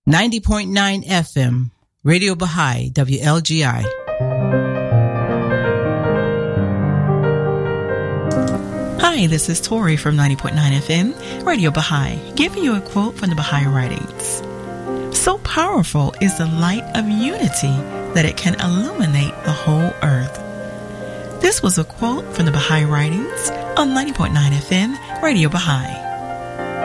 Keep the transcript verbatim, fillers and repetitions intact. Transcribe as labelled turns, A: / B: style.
A: ninety point nine F M, Radio Baha'i, W L G I.
B: Hi, this is Tori from ninety point nine F M, Radio Baha'i, giving you a quote from the Baha'i Writings. So powerful is the light of unity that it can illuminate the whole earth. This was a quote from the Baha'i Writings on ninety point nine F M, Radio Baha'i.